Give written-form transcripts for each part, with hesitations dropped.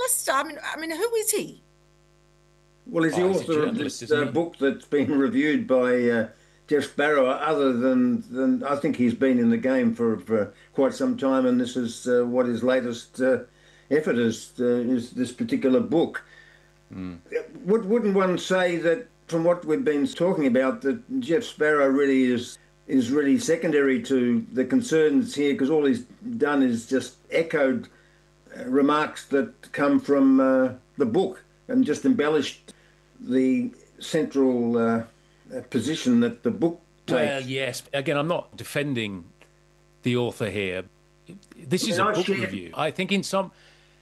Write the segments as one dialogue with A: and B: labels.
A: journalist? I mean, who is he?
B: Well, he's the author of this book that's been reviewed by Jeff Sparrow. Other than I think he's been in the game for quite some time, and this is what his latest effort is this particular book. Wouldn't one say that, from what we've been talking about, that Jeff Sparrow really is really secondary to the concerns here, because all he's done is just echoed remarks that come from the book and just embellished the central position that the book takes.
C: Well, yes. Again, I'm not defending the author here. This is a book review. I think in some...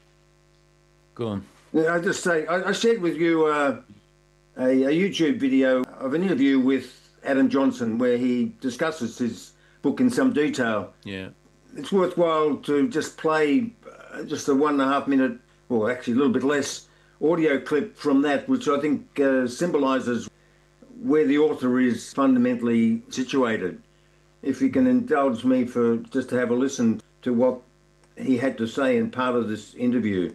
C: Go on.
B: I just say, I shared with you a YouTube video of an interview with Adam Johnson where he discusses his book in some detail.
C: Yeah.
B: It's worthwhile to just play just a 1.5 minute, or actually a little bit less, audio clip from that, which I think symbolises where the author is fundamentally situated. If you can indulge me for just to have a listen to what he had to say in part of this interview.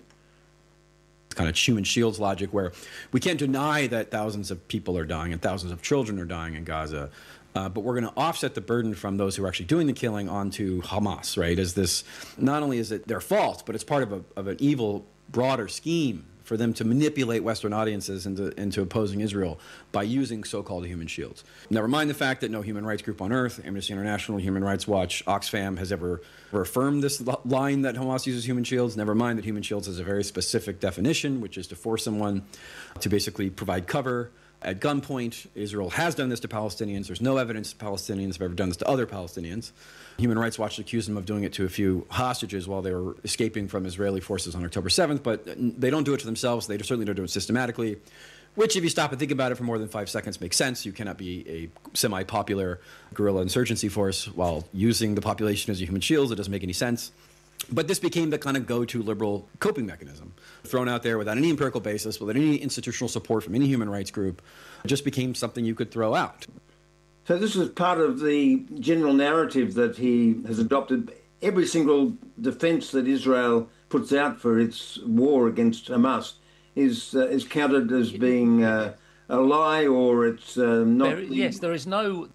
D: Kind of human shields logic, where we can't deny that thousands of people are dying and thousands of children are dying in Gaza, but we're going to offset the burden from those who are actually doing the killing onto Hamas, right? As this, not only is it their fault, but it's part of an evil, broader scheme for them to manipulate Western audiences into opposing Israel by using so-called human shields. Never mind the fact that no human rights group on earth, Amnesty International, Human Rights Watch, Oxfam, has ever affirmed this line that Hamas uses human shields. Never mind that human shields has a very specific definition, which is to force someone to basically provide cover at gunpoint. Israel has done this to Palestinians. There's no evidence Palestinians have ever done this to other Palestinians. Human Rights Watch accused them of doing it to a few hostages while they were escaping from Israeli forces on October 7th, but they don't do it to themselves. They certainly don't do it systematically, which, if you stop and think about it for more than 5 seconds, makes sense. You cannot be a semi-popular guerrilla insurgency force while using the population as your human shields. It doesn't make any sense. But this became the kind of go-to liberal coping mechanism, thrown out there without any empirical basis, without any institutional support from any human rights group. It just became something you could throw out.
B: So this is part of the general narrative that he has adopted. Every single defence that Israel puts out for its war against Hamas is counted as being a lie, or it's not...
C: Yes, there is no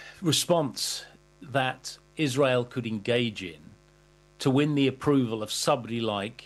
C: response that Israel could engage in to win the approval of somebody like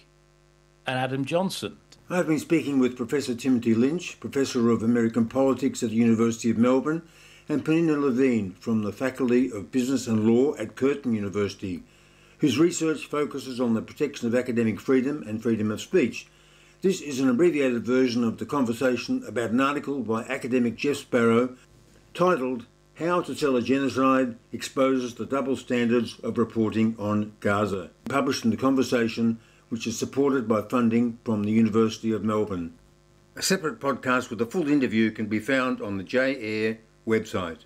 C: an Adam Johnson.
B: I've been speaking with Professor Timothy Lynch, Professor of American Politics at the University of Melbourne, and Penina Levine from the Faculty of Business and Law at Curtin University, whose research focuses on the protection of academic freedom and freedom of speech. This is an abbreviated version of the conversation about an article by academic Jeff Sparrow titled "How to Tell a Genocide Exposes the Double Standards of Reporting on Gaza," published in the conversation, which is supported by funding from the University of Melbourne. A separate podcast with a full interview can be found on the J-Air website.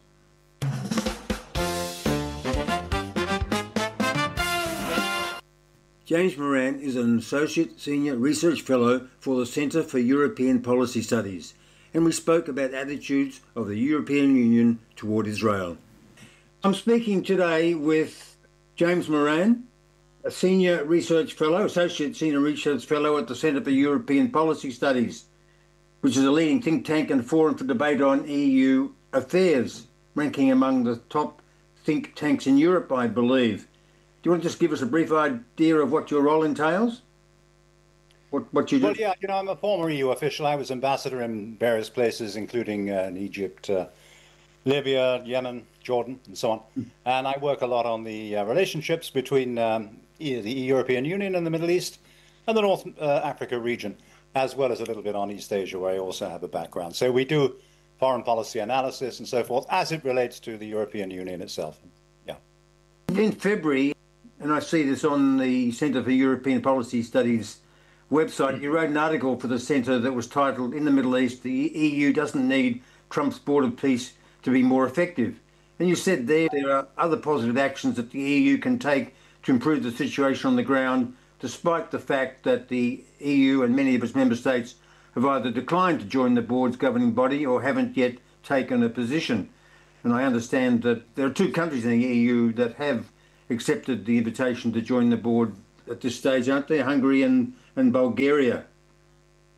B: James Moran is an Associate Senior Research Fellow for the Centre for European Policy Studies, and we spoke about attitudes of the European Union toward Israel. I'm speaking today with James Moran, a Senior Research Fellow, Associate Senior Research Fellow at the Centre for European Policy Studies, which is a leading think tank and forum for debate on EU affairs, ranking among the top think tanks in Europe, I believe. Do you want to just give us a brief idea of what your role entails? What you do?
E: Well, yeah, I'm a former EU official. I was ambassador in various places, including in Egypt, Libya, Yemen, Jordan, and so on. And I work a lot on the relationships between the European Union and the Middle East and the North Africa region, as well as a little bit on East Asia, where I also have a background. So we do foreign policy analysis and so forth as it relates to the European Union itself. Yeah.
B: In February, and I see this on the Centre for European Policy Studies website, you wrote an article for the Centre that was titled, "In the Middle East, the EU doesn't need Trump's border peace to be more effective." And you said there are other positive actions that the EU can take to improve the situation on the ground, despite the fact that the EU and many of its member states have either declined to join the board's governing body or haven't yet taken a position. And I understand that there are 2 countries in the EU that have accepted the invitation to join the board at this stage, aren't there? Hungary and Bulgaria.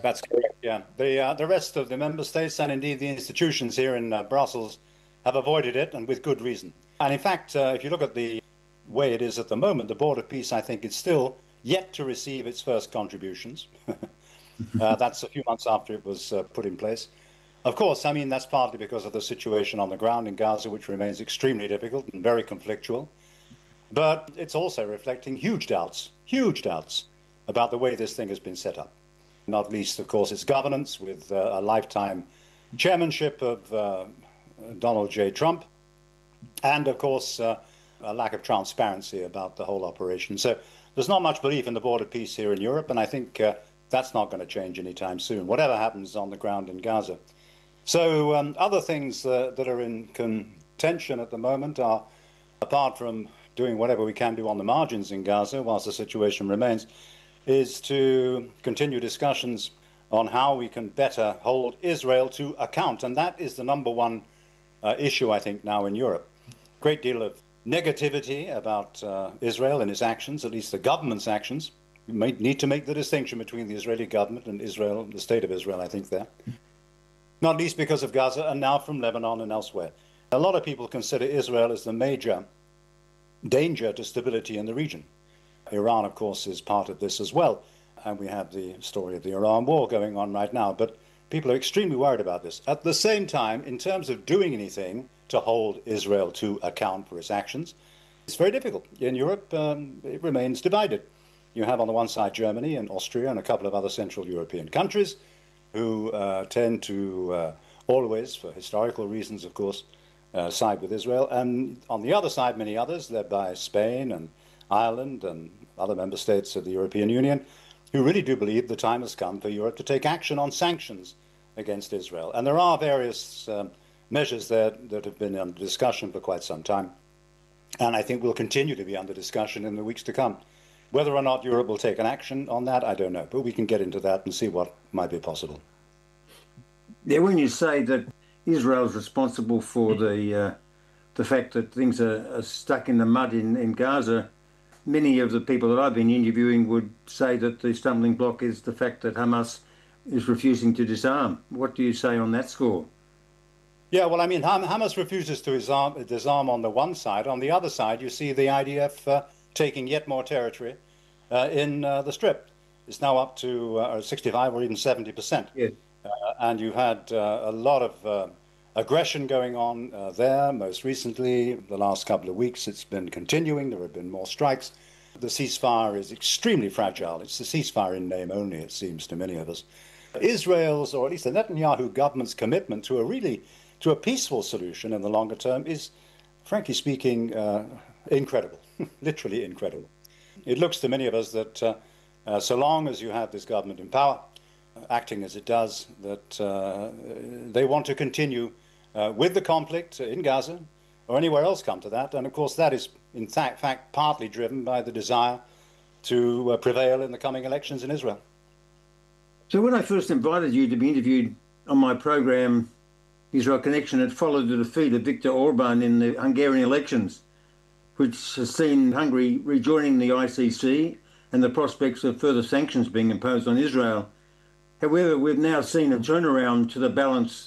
E: That's correct, yeah. The rest of the member states and indeed the institutions here in Brussels have avoided it, and with good reason. And in fact, if you look at the way it is at the moment, the Board of Peace, I think, is still yet to receive its first contributions. That's a few months after it was put in place. Of course, I mean, that's partly because of the situation on the ground in Gaza, which remains extremely difficult and very conflictual. But it's also reflecting huge doubts about the way this thing has been set up. Not least, of course, its governance with a lifetime chairmanship of Donald J. Trump, and, of course, a lack of transparency about the whole operation. So there's not much belief in the Board of Peace here in Europe, and I think that's not going to change anytime soon, whatever happens on the ground in Gaza. So other things that are in contention at the moment are, apart from doing whatever we can do on the margins in Gaza whilst the situation remains, is to continue discussions on how we can better hold Israel to account. And that is the number one issue, I think, now in Europe. Great deal of negativity about Israel and its actions, at least the government's actions. We may need to make the distinction between the Israeli government and Israel, the state of Israel, I think, there. Not least because of Gaza and now from Lebanon and elsewhere. A lot of people consider Israel as the major danger to stability in the region. Iran, of course, is part of this as well. And we have the story of the Iran war going on right now. But people are extremely worried about this. At the same time, in terms of doing anything to hold Israel to account for its actions, it's very difficult. In Europe, it remains divided. You have on the one side Germany and Austria and a couple of other Central European countries who tend to always, for historical reasons, of course, side with Israel. And on the other side, many others, led by Spain and Ireland and other member states of the European Union, who really do believe the time has come for Europe to take action on sanctions against Israel. And there are various measures there that have been under discussion for quite some time. And I think will continue to be under discussion in the weeks to come. Whether or not Europe will take an action on that, I don't know. But we can get into that and see what might be possible.
B: Yeah, when you say that Israel is responsible for the fact that things are stuck in the mud in Gaza, many of the people that I've been interviewing would say that the stumbling block is the fact that Hamas is refusing to disarm. What do you say on that score?
E: Yeah, well, I mean, Hamas refuses to disarm on the one side. On the other side, you see the IDF taking yet more territory in the Strip. It's now up to 65 or even 70%.
B: Yeah.
E: And you had a lot of aggression going on there. Most recently, the last couple of weeks, it's been continuing. There have been more strikes. The ceasefire is extremely fragile. It's the ceasefire in name only, it seems to many of us. Israel's, or at least the Netanyahu government's commitment to a peaceful solution in the longer term is, frankly speaking, incredible, literally incredible. It looks to many of us that so long as you have this government in power, acting as it does, that they want to continue with the conflict in Gaza or anywhere else come to that. And of course, that is in fact partly driven by the desire to prevail in the coming elections in Israel.
B: So when I first invited you to be interviewed on my program, Israel Connection, it followed the defeat of Viktor Orban in the Hungarian elections, which has seen Hungary rejoining the ICC and the prospects of further sanctions being imposed on Israel. However, we've now seen a turnaround to the balance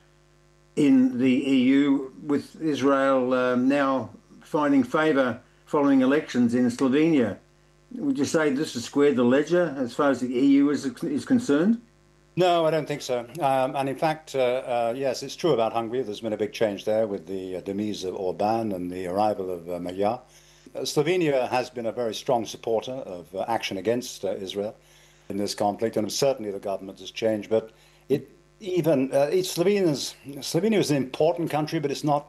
B: in the EU, with Israel now finding favour following elections in Slovenia. Would you say this has squared the ledger as far as the EU is concerned?
E: No, I don't think so. And in fact, yes, it's true about Hungary. There's been a big change there with the demise of Orban and the arrival of Magyar. Slovenia has been a very strong supporter of action against Israel in this conflict, and certainly the government has changed. But Slovenia is an important country, but it's not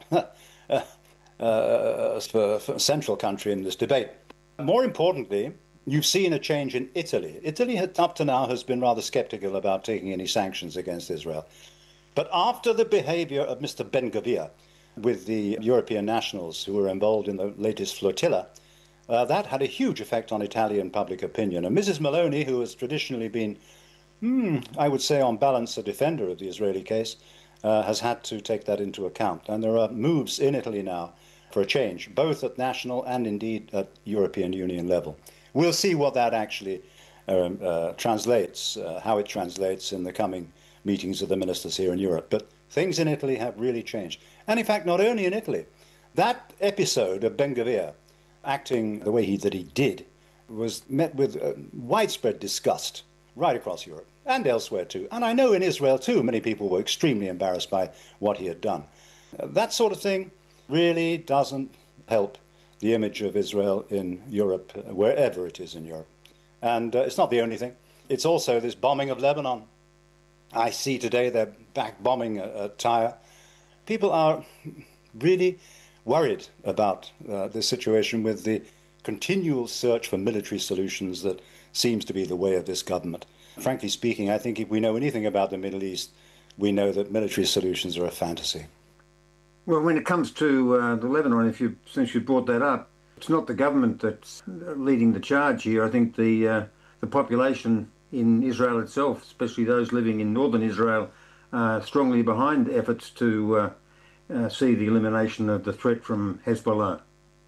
E: a central country in this debate. More importantly, you've seen a change in Italy. Italy, up to now, has been rather skeptical about taking any sanctions against Israel. But after the behavior of Mr. Ben-Gvir with the European nationals who were involved in the latest flotilla, that had a huge effect on Italian public opinion. And Mrs. Meloni, who has traditionally been, I would say on balance, a defender of the Israeli case, has had to take that into account. And there are moves in Italy now for a change, both at national and indeed at European Union level. We'll see what that actually translates, how it translates in the coming meetings of the ministers here in Europe. But things in Italy have really changed. And in fact, not only in Italy. That episode of Ben-Gvir acting the way that he did was met with widespread disgust right across Europe and elsewhere too. And I know in Israel too, many people were extremely embarrassed by what he had done. That sort of thing really doesn't help the image of Israel in Europe, wherever it is in Europe. And it's not the only thing. It's also this bombing of Lebanon. I see today they're back bombing Tyre. People are really worried about this situation with the continual search for military solutions that seems to be the way of this government. Frankly speaking, I think if we know anything about the Middle East, we know that military solutions are a fantasy.
B: Well, when it comes to the Lebanon, since you brought that up, it's not the government that's leading the charge here. I think the population in Israel itself, especially those living in northern Israel, are strongly behind efforts to see the elimination of the threat from Hezbollah.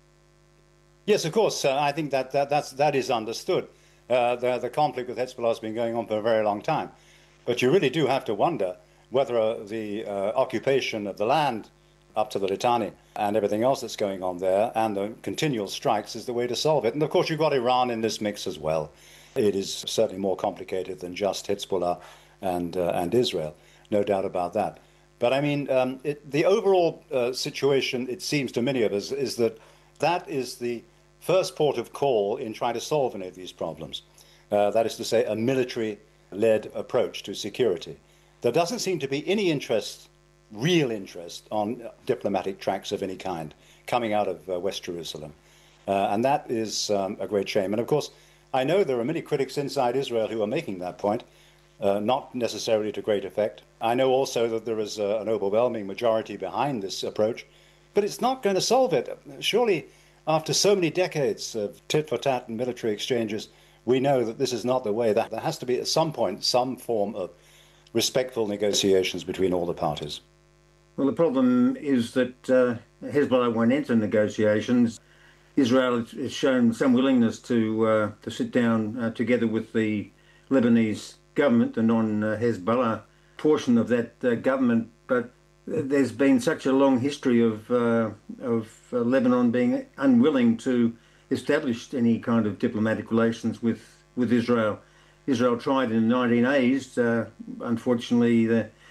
E: Yes, of course. I think that is understood. The conflict with Hezbollah has been going on for a very long time. But you really do have to wonder whether the occupation of the land up to the Litani and everything else that's going on there and the continual strikes is the way to solve it. And of course, you've got Iran in this mix as well. It is certainly more complicated than just Hezbollah and Israel, no doubt about that. But I mean, the overall situation, it seems to many of us, is that is the first port of call in trying to solve any of these problems. That is to say, a military-led approach to security. There doesn't seem to be any real interest on diplomatic tracks of any kind coming out of West Jerusalem. And that is a great shame. And of course, I know there are many critics inside Israel who are making that point, not necessarily to great effect. I know also that there is an overwhelming majority behind this approach, but it's not going to solve it. Surely, after so many decades of tit-for-tat and military exchanges, we know that this is not the way. That there has to be at some point some form of respectful negotiations between all the parties.
B: Well, the problem is that Hezbollah won't enter negotiations. Israel has shown some willingness to sit down together with the Lebanese government, the non-Hezbollah portion of that government, but there's been such a long history of Lebanon being unwilling to establish any kind of diplomatic relations with Israel. Israel tried in the 1980s. Unfortunately,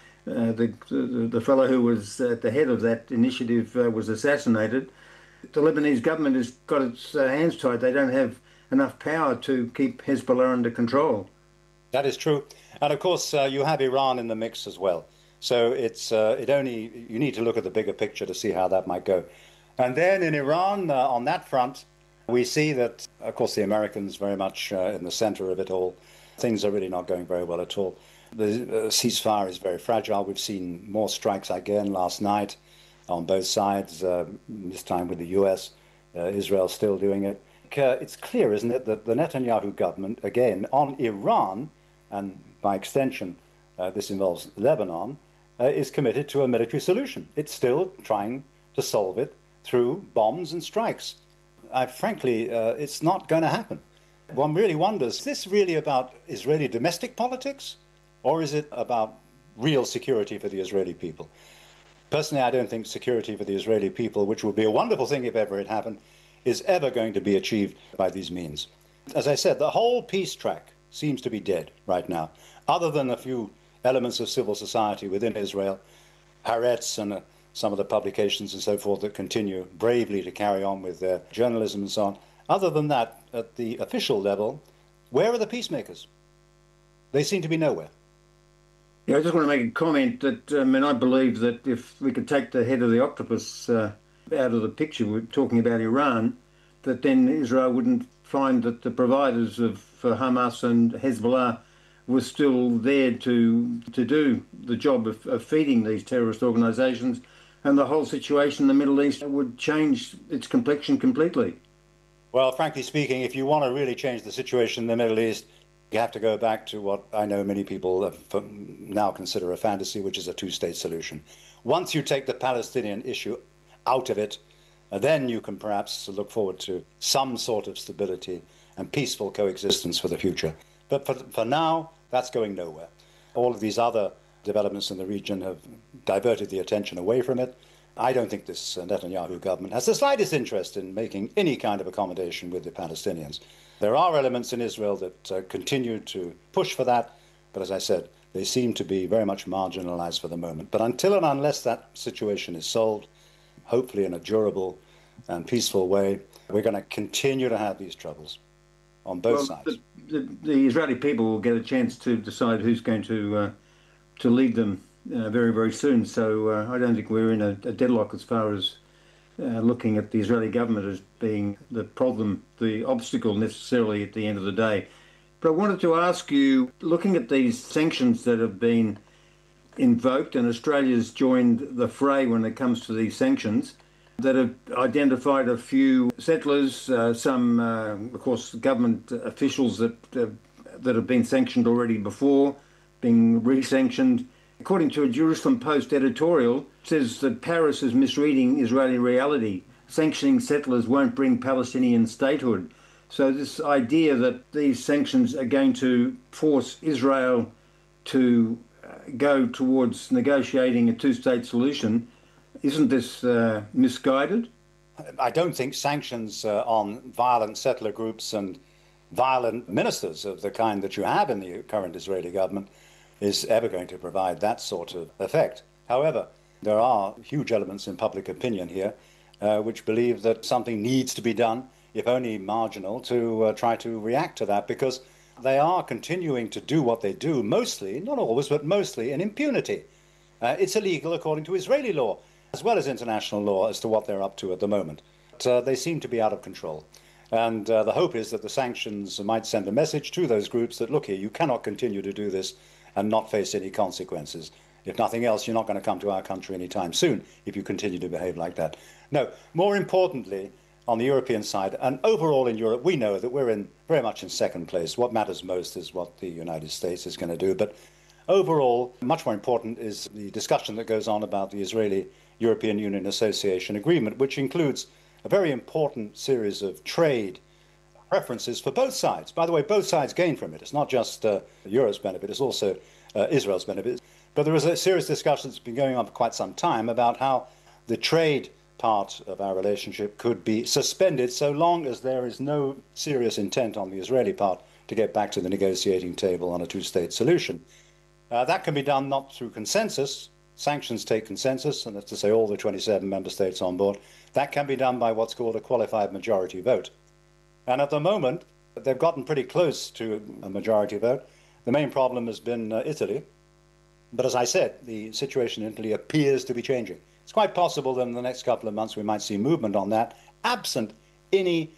B: the fellow who was at the head of that initiative was assassinated. The Lebanese government has got its hands tied. They don't have enough power to keep Hezbollah under control.
E: That is true. And of course, you have Iran in the mix as well. So you need to look at the bigger picture to see how that might go. And then in Iran, on that front, we see that, of course, the Americans very much in the center of it all. Things are really not going very well at all. The ceasefire is very fragile. We've seen more strikes again last night on both sides, this time with the US, Israel still doing it. It's clear, isn't it, that the Netanyahu government, again, on Iran, and by extension, this involves Lebanon, is committed to a military solution. It's still trying to solve it through bombs and strikes. Frankly, it's not going to happen. One really wonders, is this really about Israeli domestic politics, or is it about real security for the Israeli people? Personally, I don't think security for the Israeli people, which would be a wonderful thing if ever it happened, is ever going to be achieved by these means. As I said, the whole peace track seems to be dead right now, other than a few elements of civil society within Israel, Haaretz and some of the publications and so forth that continue bravely to carry on with their journalism and so on. Other than that, at the official level, where are the peacemakers? They seem to be nowhere.
B: Yeah, I just want to make a comment that, I believe that if we could take the head of the octopus out of the picture, we're talking about Iran, that then Israel wouldn't find that the providers of Hamas and Hezbollah were still there to do the job of feeding these terrorist organisations, and the whole situation in the Middle East would change its complexion completely.
E: Well, frankly speaking, if you want to really change the situation in the Middle East, you have to go back to what I know many people now consider a fantasy, which is a two-state solution. Once you take the Palestinian issue out of it, then you can perhaps look forward to some sort of stability and peaceful coexistence for the future. But for now, that's going nowhere. All of these other developments in the region have diverted the attention away from it. I don't think this Netanyahu government has the slightest interest in making any kind of accommodation with the Palestinians. There are elements in Israel that continue to push for that, but as I said, they seem to be very much marginalized for the moment. But until and unless that situation is solved, hopefully in a durable and peaceful way, we're going to continue to have these troubles on both sides.
B: The Israeli people will get a chance to decide who's going to lead them very, very soon. So I don't think we're in a deadlock as far as looking at the Israeli government as being the problem, the obstacle necessarily at the end of the day. But I wanted to ask you, looking at these sanctions that have been invoked, and Australia's joined the fray when it comes to these sanctions, that have identified a few settlers, some, of course, government officials that have been sanctioned already before, being re-sanctioned. According to a Jerusalem Post editorial, it says that Paris is misreading Israeli reality. Sanctioning settlers won't bring Palestinian statehood. So this idea that these sanctions are going to force Israel to go towards negotiating a two-state solution, isn't this misguided?
E: I don't think sanctions on violent settler groups and violent ministers of the kind that you have in the current Israeli government is ever going to provide that sort of effect. However, there are huge elements in public opinion here which believe that something needs to be done, if only marginal, to try to react to that, because they are continuing to do what they do, mostly, not always, but mostly in impunity. It's illegal according to Israeli law, as well as international law, as to what they're up to at the moment. But, they seem to be out of control. And the hope is that the sanctions might send a message to those groups that, look here, you cannot continue to do this and not face any consequences. If nothing else, you're not going to come to our country anytime soon if you continue to behave like that. No, more importantly, on the European side, and overall in Europe, we know that we're very much in second place. What matters most is what the United States is going to do. But overall, much more important is the discussion that goes on about the Israeli-European Union Association Agreement, which includes a very important series of trade preferences for both sides. By the way, both sides gain from it. It's not just Europe's benefit, it's also Israel's benefit. But there is a serious discussion that's been going on for quite some time about how the trade part of our relationship could be suspended so long as there is no serious intent on the Israeli part to get back to the negotiating table on a two-state solution. That can be done not through consensus. Sanctions take consensus, and that's to say all the 27 member states on board. That can be done by what's called a qualified majority vote. And at the moment, they've gotten pretty close to a majority vote. The main problem has been Italy. But as I said, the situation in Italy appears to be changing. It's quite possible that in the next couple of months we might see movement on that, absent any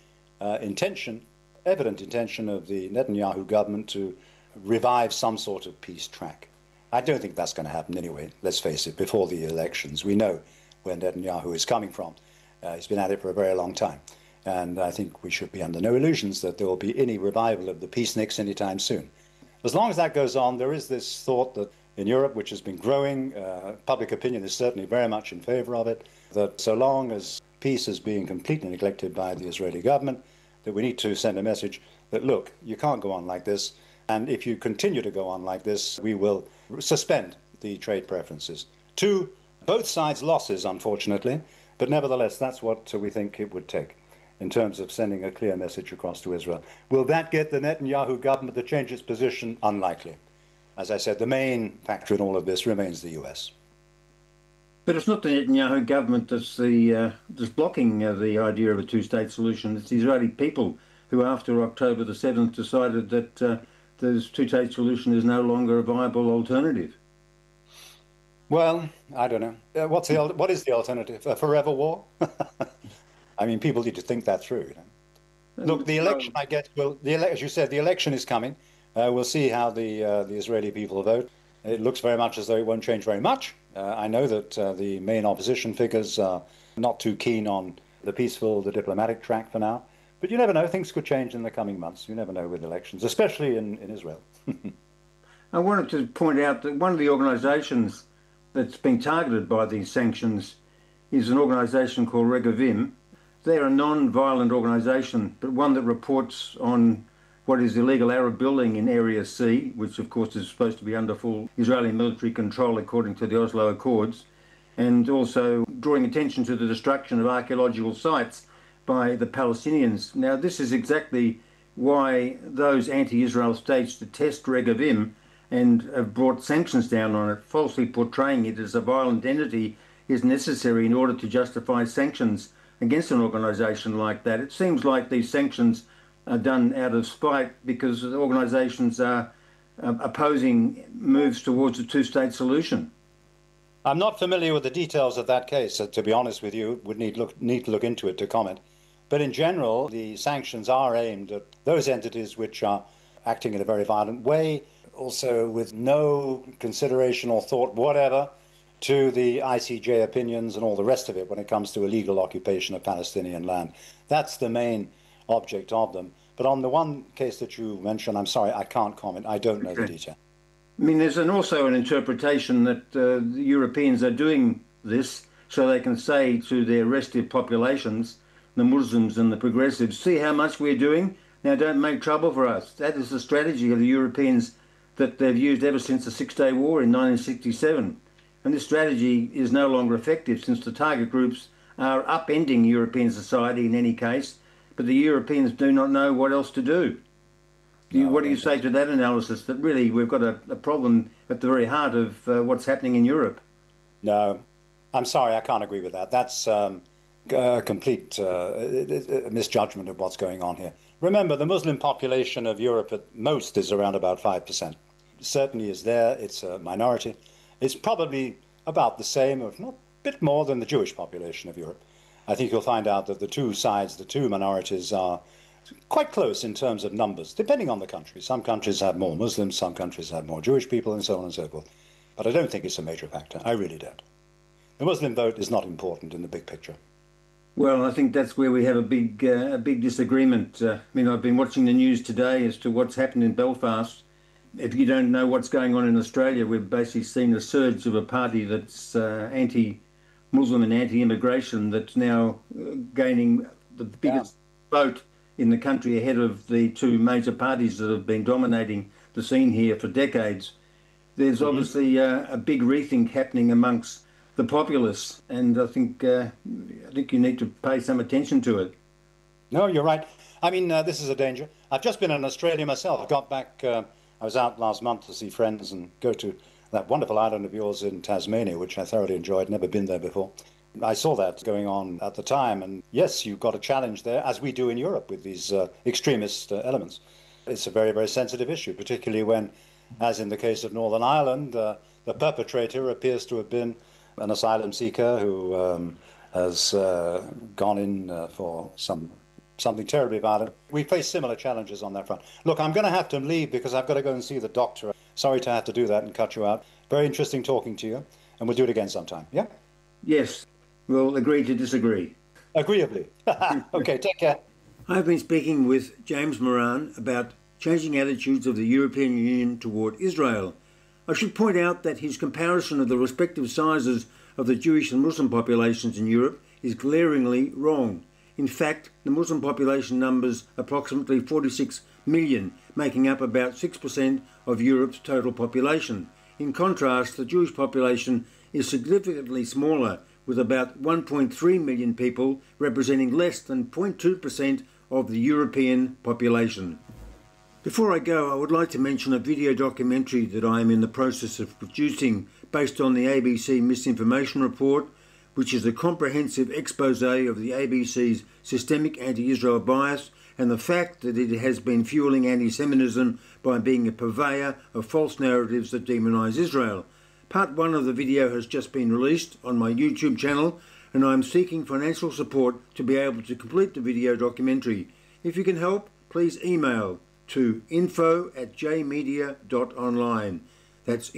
E: evident intention of the Netanyahu government to revive some sort of peace track. I don't think that's going to happen anyway, let's face it, before the elections. We know where Netanyahu is coming from. He's been at it for a very long time. And I think we should be under no illusions that there will be any revival of the peaceniks anytime soon. As long as that goes on, there is this thought that in Europe, which has been growing, public opinion is certainly very much in favor of it, that so long as peace is being completely neglected by the Israeli government, that we need to send a message that, look, you can't go on like this, and if you continue to go on like this, we will suspend the trade preferences. To both sides' losses, unfortunately, but nevertheless, that's what we think it would take in terms of sending a clear message across to Israel. Will that get the Netanyahu government to change its position? Unlikely. As I said, the main factor in all of this remains the US.
B: But it's not the Netanyahu government that's blocking the idea of a two-state solution. It's the Israeli people who, after October the 7th, decided that this two-state solution is no longer a viable alternative.
E: Well, I don't know. What is the alternative? A forever war? I mean, people need to think that through. You know? Look, the election, I guess, as you said, the election is coming. We'll see how the Israeli people vote. It looks very much as though it won't change very much. I know that the main opposition figures are not too keen on the peaceful, the diplomatic track for now. But you never know. Things could change in the coming months. You never know with elections, especially in Israel.
B: I wanted to point out that one of the organisations that's been targeted by these sanctions is an organisation called Regavim. They're a non-violent organisation, but one that reports on what is illegal Arab building in Area C, which of course is supposed to be under full Israeli military control according to the Oslo Accords, and also drawing attention to the destruction of archaeological sites by the Palestinians. Now, this is exactly why those anti-Israel states detest Regavim and have brought sanctions down on it. Falsely portraying it as a violent entity is necessary in order to justify sanctions against an organisation like that. It seems like these sanctions are done out of spite because the organisations are opposing moves towards a two-state solution.
E: I'm not familiar with the details of that case, so to be honest with you. Would need to look into it to comment. But in general, the sanctions are aimed at those entities which are acting in a very violent way, also with no consideration or thought whatever to the ICJ opinions and all the rest of it when it comes to illegal occupation of Palestinian land. That's the main object of them. But on the one case that you mentioned, I'm sorry, I can't comment. I don't know the detail.
B: I mean, there's also an interpretation that the Europeans are doing this so they can say to their restive populations, the Muslims and the progressives, see how much we're doing, now don't make trouble for us. That is the strategy of the Europeans that they've used ever since the Six-Day War in 1967. And this strategy is no longer effective since the target groups are upending European society in any case, but the Europeans do not know what else to do. What do you say to that analysis, that really we've got a problem at the very heart of what's happening in Europe?
E: No, I'm sorry, I can't agree with that. That's a complete misjudgment of what's going on here. Remember, the Muslim population of Europe at most is around about 5%. Certainly is there, it's a minority. It's probably about the same, if not a bit more than the Jewish population of Europe. I think you'll find out that the two sides, the two minorities, are quite close in terms of numbers, depending on the country. Some countries have more Muslims, some countries have more Jewish people, and so on and so forth. But I don't think it's a major factor. I really don't. The Muslim vote is not important in the big picture.
B: Well, I think that's where we have a big disagreement. I mean, I've been watching the news today as to what's happened in Belfast. If you don't know what's going on in Australia, we've basically seen a surge of a party that's anti-Muslim and anti-immigration that's now gaining the biggest vote in the country ahead of the two major parties that have been dominating the scene here for decades. There's obviously a big rethink happening amongst the populace, and I think you need to pay some attention to it.
E: No, you're right. I mean, this is a danger. I've just been in Australia myself. I got back, I was out last month to see friends and go to that wonderful island of yours in Tasmania, which I thoroughly enjoyed, never been there before. I saw that going on at the time, and yes, you've got a challenge there, as we do in Europe with these extremist elements. It's a very, very sensitive issue, particularly when, as in the case of Northern Ireland, the perpetrator appears to have been an asylum seeker who has gone in for something terribly violent. We face similar challenges on that front. Look, I'm going to have to leave because I've got to go and see the doctor. Sorry to have to do that and cut you out. Very interesting talking to you, and we'll do it again sometime, yeah?
B: Yes, we'll agree to disagree.
E: Agreeably. Okay, take care.
B: I've been speaking with James Moran about changing attitudes of the European Union toward Israel. I should point out that his comparison of the respective sizes of the Jewish and Muslim populations in Europe is glaringly wrong. In fact, the Muslim population numbers approximately 46 million, making up about 6% of Europe's total population. In contrast, the Jewish population is significantly smaller, with about 1.3 million people, representing less than 0.2% of the European population. Before I go, I would like to mention a video documentary that I am in the process of producing based on the ABC Misinformation Report, which is a comprehensive expose of the ABC's systemic anti-Israel bias and the fact that it has been fueling anti-Semitism by being a purveyor of false narratives that demonise Israel. Part 1 of the video has just been released on my YouTube channel, and I am seeking financial support to be able to complete the video documentary. If you can help, please email to info@jmedia.online. That's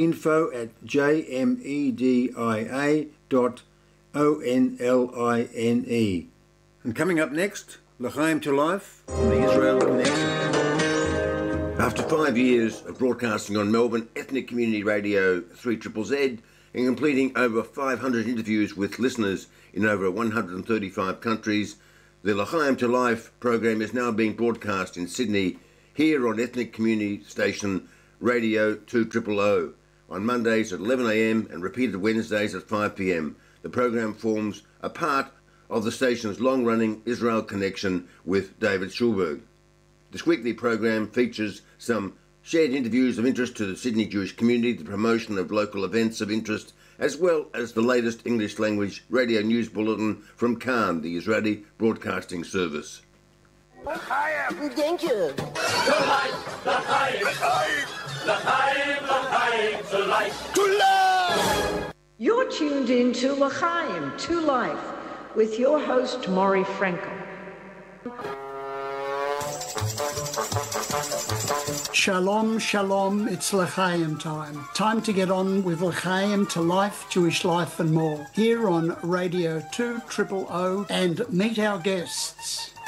B: info@jmedia.online. And coming up next, L'chaim to Life from the Israel Connection.
F: After 5 years of broadcasting on Melbourne Ethnic Community Radio 3ZZZ and completing over 500 interviews with listeners in over 135 countries, the L'chaim to Life program is now being broadcast in Sydney here on ethnic community station Radio 200 on Mondays at 11 a.m. and repeated Wednesdays at 5 p.m. The program forms a part of the station's long-running Israel connection with David Schulberg. This weekly program features some shared interviews of interest to the Sydney Jewish community, the promotion of local events of interest, as well as the latest English language radio news bulletin from Khan, the Israeli Broadcasting Service.
G: Thank you.
H: You're tuned in to L'chaim, to Life, with your host, Maury Frankel.
I: Shalom, shalom, it's L'chaim time. Time to get on with L'chaim, to life, Jewish life and more. Here on Radio 200 and meet our guests.